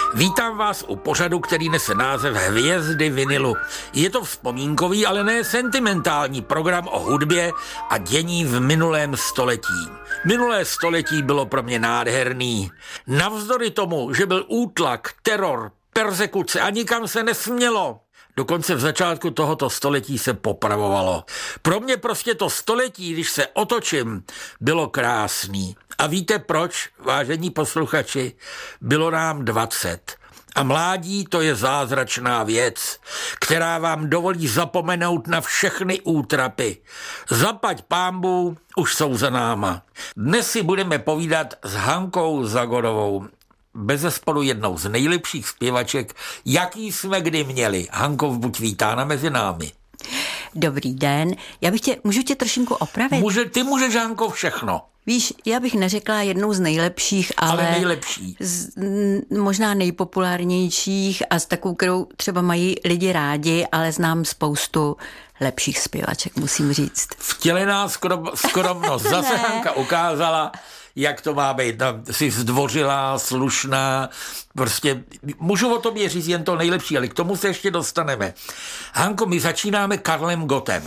Vítám vás u pořadu, který nese název Hvězdy vinilu. Je to vzpomínkový, ale ne sentimentální program o hudbě a dění v minulém století. Minulé století bylo pro mě nádherný. Navzdory tomu, že byl útlak, teror, perzekuce a nikam se nesmělo. Dokonce v začátku tohoto století se popravovalo. Pro mě prostě to století, když se otočím, bylo krásný. A víte proč, vážení posluchači? Bylo nám 20. A mládí to je zázračná věc, která vám dovolí zapomenout na všechny útrapy. Zaplať pánbů už jsou za náma. Dnes si budeme povídat s Hankou Zagorovou. Bezesporu jednou z nejlepších zpěvaček, jaký jsme kdy měli. Hanko, buď vítána mezi námi. Dobrý den. Můžu tě trošinku opravit? Ty můžeš, Hanko, všechno. Víš, já bych neřekla jednou z nejlepších, ale nejlepší. Možná nejpopulárnějších a s takovou, kterou třeba mají lidi rádi, ale znám spoustu lepších zpěvaček, musím říct. Vtělená skromnost. Zase Hanka ukázala, jak to má být. Jsi zdvořilá, slušná, prostě můžu o tobě říct jen to nejlepší, ale k tomu se ještě dostaneme. Hanko, my začínáme Karlem Gottem.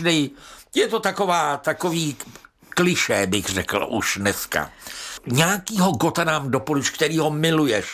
Je to takový klišé, bych řekl už dneska. Nějakýho Gotta nám doporuč, který ho miluješ.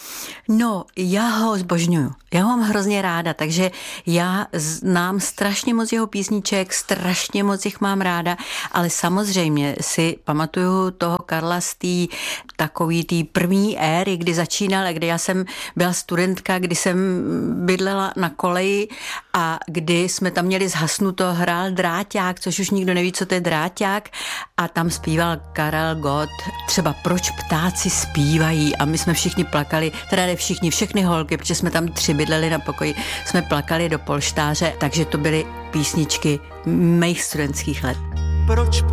No, já ho zbožňuju. Já ho mám hrozně ráda, takže já znám strašně moc jeho písniček, strašně moc jich mám ráda, ale samozřejmě si pamatuju toho Karla z takový první éry, kdy začínal, kdy já jsem byla studentka, kdy jsem bydlela na koleji a kdy jsme tam měli zhasnuto, hrál dráťák, což už nikdo neví, co to je dráťák, a tam zpíval Karel Gott třeba Proč ptáci zpívají, a my jsme všichni plakali, teda ne všichni, všechny holky, protože jsme tam 3 bydleli na pokoji, jsme plakali do polštáře, takže to byly písničky mých studentských let. Proč